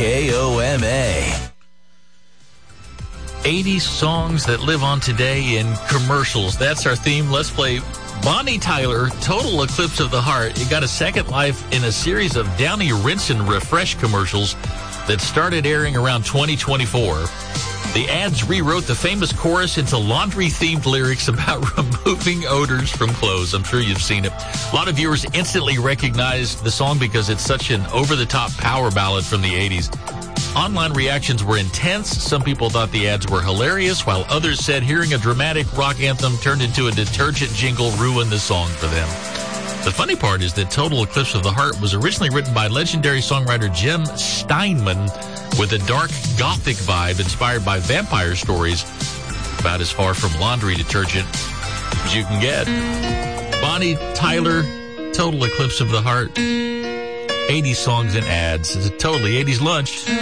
KOMA. 80 songs that live on today in commercials. That's our theme. Let's play Bonnie Tyler, Total Eclipse of the Heart. It got a second life in a series of Downey Rinse and Refresh commercials that started airing around 2024. The ads rewrote the famous chorus into laundry-themed lyrics about removing odors from clothes. I'm sure you've seen it. A lot of viewers instantly recognized the song because it's such an over-the-top power ballad from the 80s. Online reactions were intense. Some people thought the ads were hilarious, while others said hearing a dramatic rock anthem turned into a detergent jingle ruined the song for them. The funny part is that Total Eclipse of the Heart was originally written by legendary songwriter Jim Steinman with a dark gothic vibe inspired by vampire stories, about as far from laundry detergent as you can get. Bonnie Tyler, Total Eclipse of the Heart, 80 songs and ads. It's a totally 80s lunch.